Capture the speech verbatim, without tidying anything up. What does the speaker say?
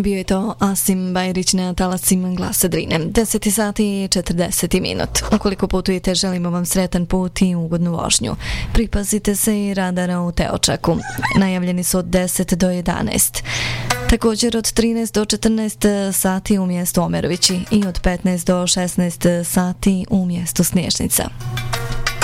Bio je to Asim Bajrić na talasima Glasa Drine. deset sati i četrdeset minut. Ukoliko putujete, želimo vam sretan put i ugodnu vožnju. Pripazite se i radara u Teočaku. Najavljeni su od deset do jedanaest. Također od trinaest do četrnaest sati u mjestu Omerovići i od petnaest do šesnaest sati u mjestu Snježnica.